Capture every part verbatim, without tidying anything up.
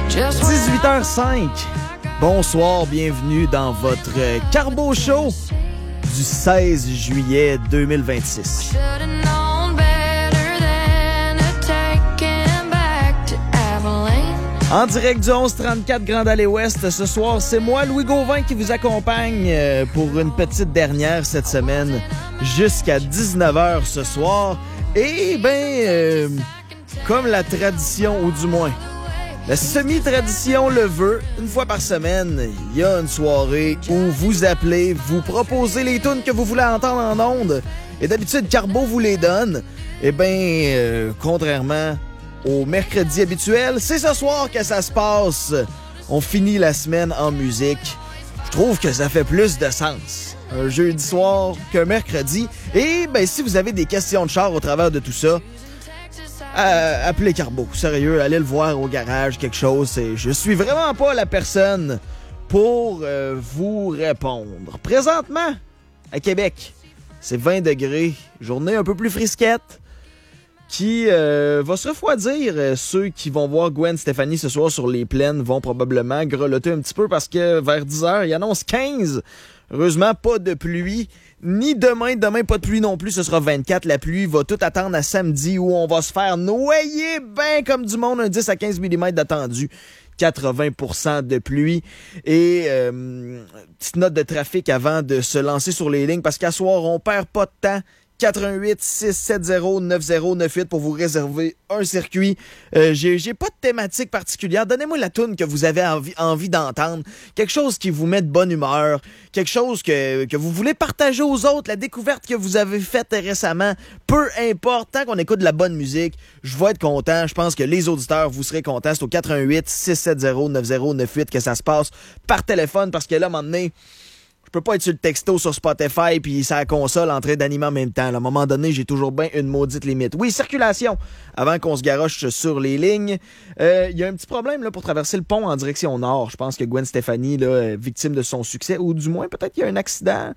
dix-huit heures cinq. Bonsoir, bienvenue dans votre Carbo Show du seize juillet deux mille vingt-six. En direct du onze trente-quatre Grande Allée Ouest, ce soir, c'est moi, Louis Gauvin, qui vous accompagne pour une petite dernière cette semaine jusqu'à dix-neuf heures ce soir. Et ben, euh, comme la tradition, ou du moins, la semi-tradition le veut, une fois par semaine, il y a une soirée où vous appelez, vous proposez les tunes que vous voulez entendre en ondes. Et d'habitude, Carbo vous les donne. Et ben, euh, contrairement au mercredi habituel, c'est ce soir que ça se passe. On finit la semaine en musique. Je trouve que ça fait plus de sens un jeudi soir qu'un mercredi. Et ben, si vous avez des questions de char au travers de tout ça, euh, appelez Carbo. Sérieux, allez le voir au garage, quelque chose. Et je suis vraiment pas la personne pour euh, vous répondre. Présentement, à Québec, c'est vingt degrés, journée un peu plus frisquette, qui euh, va se refroidir. Ceux qui vont voir Gwen Stefani ce soir sur les plaines vont probablement grelotter un petit peu parce que vers dix heures, il annonce quinze. Heureusement, pas de pluie. Ni demain, demain pas de pluie non plus, ce sera vingt-quatre. La pluie va tout attendre à samedi où on va se faire noyer ben comme du monde, un dix à quinze millimètres d'attendu. quatre-vingts pour cent de pluie. Et euh, petite note de trafic avant de se lancer sur les lignes parce qu'à soir, on perd pas de temps. quatre un huit six sept zéro neuf zéro neuf huit pour vous réserver un circuit. Euh, j'ai, j'ai pas de thématique particulière. Donnez-moi la toune que vous avez envie, envie d'entendre. Quelque chose qui vous met de bonne humeur. Quelque chose que, que vous voulez partager aux autres. La découverte que vous avez faite récemment. Peu importe. Tant qu'on écoute de la bonne musique, je vais être content. Je pense que les auditeurs, vous serez contents. C'est au quatre un huit six sept zéro neuf zéro neuf huit que ça se passe par téléphone parce que là, à un moment donné, je peux pas être sur le texto sur Spotify puis sur la console en train d'animer en même temps. Là, à un moment donné, j'ai toujours bien une maudite limite. Oui, circulation, avant qu'on se garoche sur les lignes. Il euh, y a un petit problème là pour traverser le pont en direction nord. Je pense que Gwen Stefani, là, victime de son succès, ou du moins peut-être qu'il y a un accident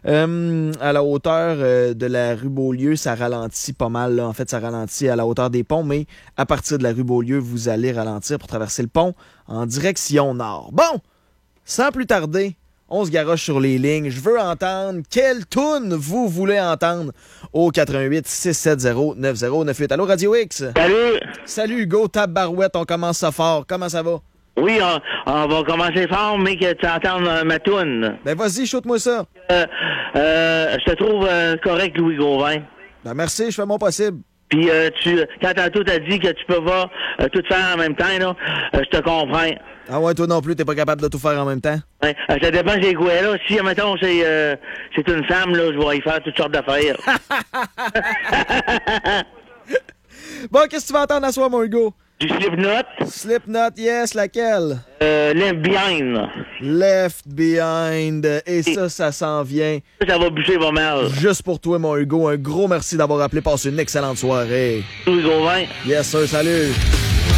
euh, à la hauteur euh, de la rue Beaulieu. Ça ralentit pas mal. Là. En fait, ça ralentit à la hauteur des ponts, mais à partir de la rue Beaulieu, vous allez ralentir pour traverser le pont en direction nord. Bon, sans plus tarder, on se garoche sur les lignes. Je veux entendre quelle toune vous voulez entendre au quatre un huit six sept zéro neuf zéro neuf huit. Allô, Radio X? Salut! Salut, Hugo, tabarouette, on commence ça fort. Comment ça va? Oui, on, on va commencer fort, mais que tu entends euh, ma toune. Ben vas-y, shoot-moi ça. Euh, euh, je te trouve euh, correct, Louis Gauvin. Ben merci, je fais mon possible. Puis euh, tu, quand tantôt t'as dit que tu peux pas euh, tout faire en même temps, là, euh, je te comprends. Ah ouais, toi non plus, t'es pas capable de tout faire en même temps? Ouais, euh, ça dépend des goûts, là. Si, mettons, c'est, euh, c'est une femme, là, je vais y faire toutes sortes d'affaires. Bon, qu'est-ce que tu vas entendre à soir, mon Hugo? Du Slipknot. Slipknot, yes, laquelle? Euh, Left Behind. Left Behind. Et ça, ça s'en vient. Ça va bûcher pas mal. Juste pour toi, mon Hugo. Un gros merci d'avoir appelé. Passe une excellente soirée. Louis Gauvin. Yes, sir. Salut.